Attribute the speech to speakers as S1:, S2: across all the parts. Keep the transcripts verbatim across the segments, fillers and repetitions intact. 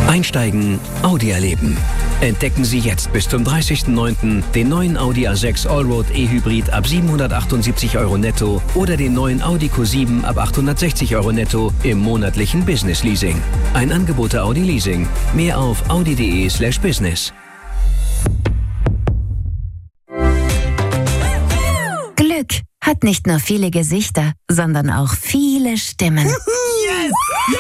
S1: Einsteigen, Audi erleben. Entdecken Sie jetzt bis zum dreißigsten neunten den neuen Audi A sechs Allroad E-Hybrid ab siebenhundertachtundsiebzig Euro netto oder den neuen Audi Q sieben ab achthundertsechzig Euro netto im monatlichen Business Leasing. Ein Angebot der Audi Leasing. Mehr auf audi.de slash business.
S2: Glück hat nicht nur viele Gesichter, sondern auch viele Stimmen.
S3: Yes!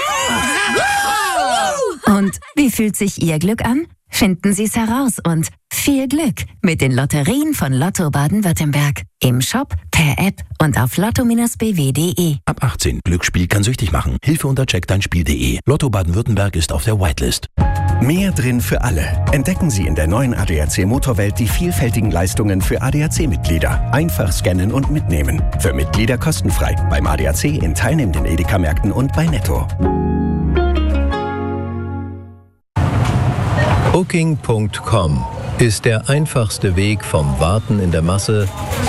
S2: Und wie fühlt sich Ihr Glück an? Finden Sie es heraus und viel Glück mit den Lotterien von Lotto Baden-Württemberg. Im Shop, per App und auf lotto Bindestrich b w punkt d e.
S4: Ab achtzehn. Glücksspiel kann süchtig machen. Hilfe unter check dein spiel punkt d e. Lotto Baden-Württemberg ist auf der Whitelist.
S5: Mehr drin für alle. Entdecken Sie in der neuen A D A C Motorwelt die vielfältigen Leistungen für A D A C-Mitglieder. Einfach scannen und mitnehmen. Für Mitglieder kostenfrei. Beim A D A C in teilnehmenden Edeka-Märkten und bei Netto.
S6: Booking Punkt com ist der einfachste Weg vom Warten in der Masse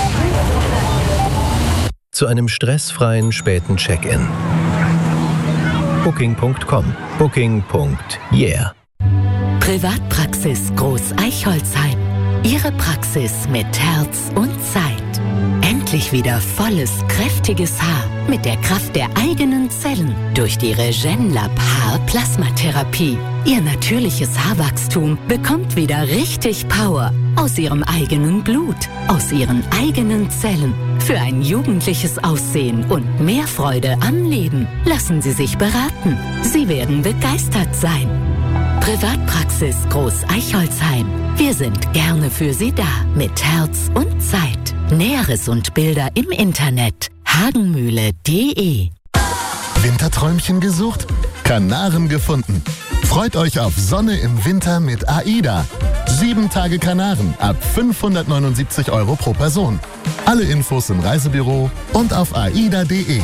S6: zu einem stressfreien späten Check-in. Booking Punkt com. Booking. Yeah.
S7: Privatpraxis Groß Eichholzheim. Ihre Praxis mit Herz und Zeit. Endlich wieder volles, kräftiges Haar mit der Kraft der eigenen Zellen durch die Regenlab Haarplasmatherapie. Ihr natürliches Haarwachstum bekommt wieder richtig Power aus ihrem eigenen Blut, aus ihren eigenen Zellen. Für ein jugendliches Aussehen und mehr Freude am Leben. Lassen Sie sich beraten. Sie werden begeistert sein. Privatpraxis Groß Eichholzheim. Wir sind gerne für Sie da mit Herz und Zeit. Näheres und Bilder im Internet hagenmühle punkt de.
S8: Winterträumchen gesucht? Kanaren gefunden. Freut euch auf Sonne im Winter mit AIDA. Sieben Tage Kanaren ab fünfhundertneunundsiebzig Euro pro Person. Alle Infos im Reisebüro und auf aida punkt de.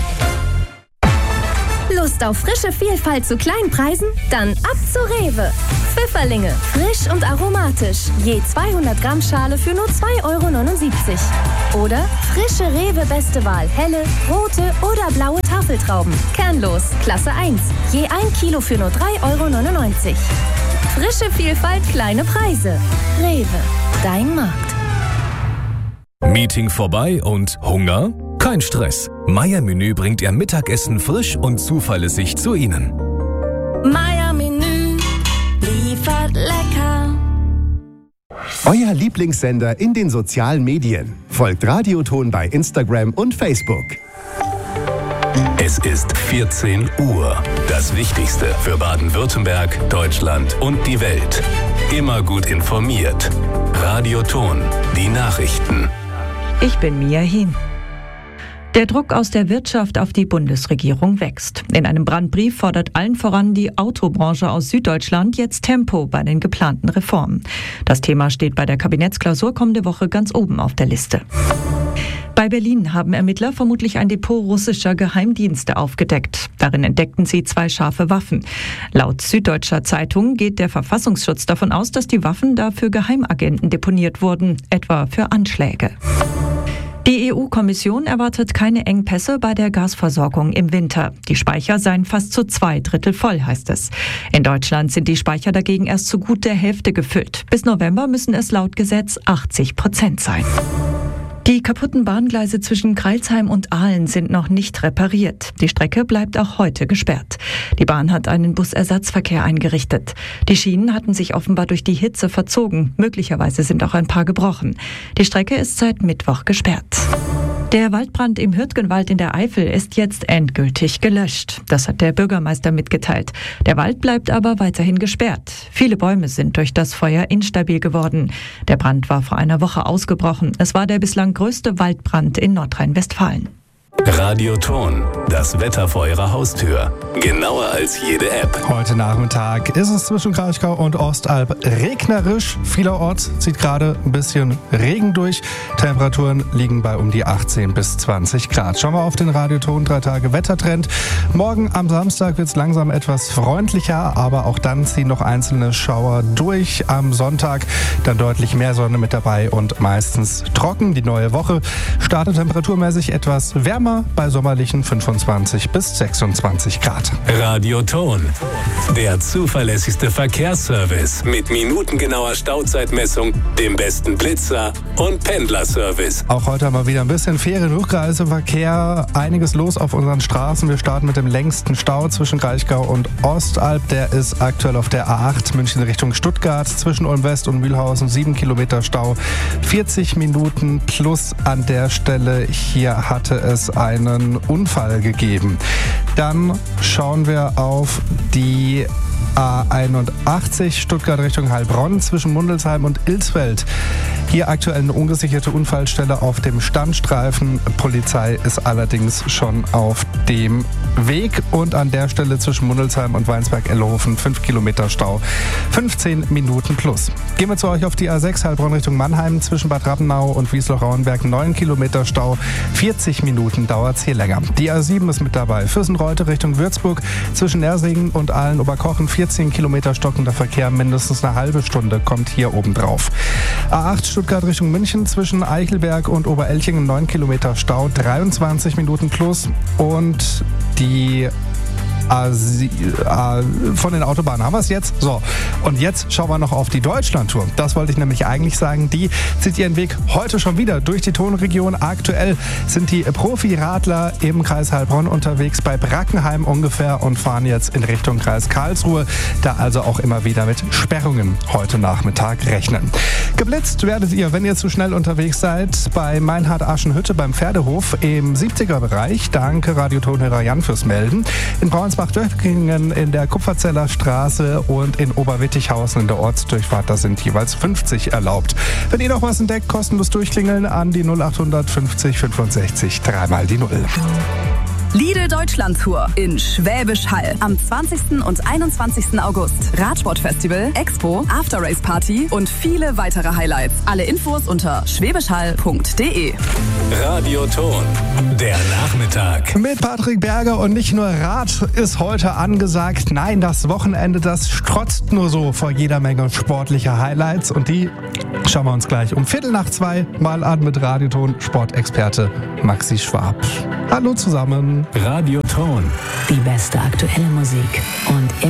S9: Lust auf frische Vielfalt zu kleinen Preisen? Dann ab zu Rewe. Pfifferlinge, frisch und aromatisch. Je zweihundert Gramm Schale für nur zwei Euro neunundsiebzig. Oder frische Rewe Beste Wahl, helle, rote oder blaue Tafeltrauben. Kernlos, Klasse eins. Je ein Kilo für nur drei Euro neunundneunzig. Frische Vielfalt, kleine Preise. Rewe, dein Markt.
S10: Meeting vorbei und Hunger? Kein Stress. Meier Menü bringt Ihr Mittagessen frisch und zuverlässig zu Ihnen.
S11: Meier Menü liefert lecker.
S12: Euer Lieblingssender in den sozialen Medien. Folgt Radioton bei Instagram und Facebook.
S10: Es ist vierzehn Uhr. Das Wichtigste für Baden-Württemberg, Deutschland und die Welt. Immer gut informiert. Radioton, die Nachrichten.
S13: Ich bin Mia Hien. Der Druck aus der Wirtschaft auf die Bundesregierung wächst. In einem Brandbrief fordert allen voran die Autobranche aus Süddeutschland jetzt Tempo bei den geplanten Reformen. Das Thema steht bei der Kabinettsklausur kommende Woche ganz oben auf der Liste. Bei Berlin haben Ermittler vermutlich ein Depot russischer Geheimdienste aufgedeckt. Darin entdeckten sie zwei scharfe Waffen. Laut Süddeutscher Zeitung geht der Verfassungsschutz davon aus, dass die Waffen da für Geheimagenten deponiert wurden, etwa für Anschläge. Die E U-Kommission erwartet keine Engpässe bei der Gasversorgung im Winter. Die Speicher seien fast zu zwei Drittel voll, heißt es. In Deutschland sind die Speicher dagegen erst zu gut der Hälfte gefüllt. Bis November müssen es laut Gesetz achtzig Prozent sein. Die kaputten Bahngleise zwischen Crailsheim und Aalen sind noch nicht repariert. Die Strecke bleibt auch heute gesperrt. Die Bahn hat einen Busersatzverkehr eingerichtet. Die Schienen hatten sich offenbar durch die Hitze verzogen. Möglicherweise sind auch ein paar gebrochen. Die Strecke ist seit Mittwoch gesperrt. Der Waldbrand im Hürtgenwald in der Eifel ist jetzt endgültig gelöscht. Das hat der Bürgermeister mitgeteilt. Der Wald bleibt aber weiterhin gesperrt. Viele Bäume sind durch das Feuer instabil geworden. Der Brand war vor einer Woche ausgebrochen. Es war der bislang größte Waldbrand in Nordrhein-Westfalen.
S10: Radioton, das Wetter vor Ihrer Haustür. Genauer als jede App.
S14: Heute Nachmittag ist es zwischen Kraichgau und Ostalb regnerisch. Vielerorts zieht gerade ein bisschen Regen durch. Temperaturen liegen bei um die achtzehn bis zwanzig Grad. Schauen wir auf den Radioton, drei Tage Wettertrend. Morgen am Samstag wird es langsam etwas freundlicher, aber auch dann ziehen noch einzelne Schauer durch. Am Sonntag dann deutlich mehr Sonne mit dabei und meistens trocken. Die neue Woche startet temperaturmäßig etwas wärmer Sommer bei sommerlichen fünfundzwanzig bis sechsundzwanzig Grad.
S10: Radioton, der zuverlässigste Verkehrsservice mit minutengenauer Stauzeitmessung, dem besten Blitzer und Pendlerservice.
S14: Auch heute haben wir wieder ein bisschen Ferien-Rückreiseverkehr. Einiges los auf unseren Straßen. Wir starten mit dem längsten Stau zwischen Kraichgau und Ostalb. Der ist aktuell auf der A acht München Richtung Stuttgart. Zwischen Ulm West und Mühlhausen sieben Kilometer Stau. vierzig Minuten plus an der Stelle. Hier hatte es einen Unfall gegeben. Dann schauen wir auf die A einundachtzig Stuttgart Richtung Heilbronn zwischen Mundelsheim und Ilsfeld. Hier aktuell eine ungesicherte Unfallstelle auf dem Standstreifen. Polizei ist allerdings schon auf dem Weg. Und an der Stelle zwischen Mundelsheim und Weinsberg-Ellehofen fünf Kilometer Stau, fünfzehn Minuten plus. Gehen wir zu euch auf die A sechs Heilbronn Richtung Mannheim zwischen Bad Rappenau und Wiesloch-Rauenberg neun Kilometer Stau, vierzig Minuten dauert es hier länger. Die A sieben ist mit dabei. Fürstenreute Richtung Würzburg zwischen Nersingen und Aalen-Oberkochen vierzehn Kilometer stockender Verkehr, mindestens eine halbe Stunde kommt hier oben drauf. A acht Stuttgart Richtung München zwischen Eichelberg und Oberelchingen neun Kilometer Stau, dreiundzwanzig Minuten plus. Und die A sieben, A, von den Autobahnen haben wir es jetzt. So, und jetzt schauen wir noch auf die Deutschlandtour. Das wollte ich nämlich eigentlich sagen. Die zieht ihren Weg heute schon wieder durch die Tonregion. Aktuell sind die Profiradler im Kreis Heilbronn unterwegs bei Brackenheim ungefähr und fahren jetzt in Richtung Kreis Karlsruhe. Da also auch immer wieder mit Sperrungen heute Nachmittag rechnen. Geblitzt werdet ihr, wenn ihr zu schnell unterwegs seid, bei Meinhard-Aschenhütte beim Pferdehof im siebziger Bereich. Danke Radiotonhörer Jan fürs Melden. In Braunsbach-Döckingen in der Kupferzeller Straße und in Oberwittichhausen in der Ortsdurchfahrt, da sind jeweils fünfzig erlaubt. Wenn ihr noch was entdeckt, kostenlos durchklingeln an die null acht fünfzig fünfundsechzig, dreimal die Null.
S3: Lidl Deutschland-Tour in Schwäbisch Hall am zwanzigsten und einundzwanzigsten August. Radsportfestival, Expo, After-Race-Party und viele weitere Highlights. Alle Infos unter schwäbischhall punkt de.
S10: Radioton, der Nachmittag.
S14: Mit Patrick Berger und nicht nur Rad ist heute angesagt. Nein, das Wochenende, das strotzt nur so vor jeder Menge sportlicher Highlights. Und die schauen wir uns gleich um Viertel nach zwei mal an mit Radioton Sportexperte Maxi Schwab. Hallo zusammen.
S10: Radioton.
S7: Die beste aktuelle Musik und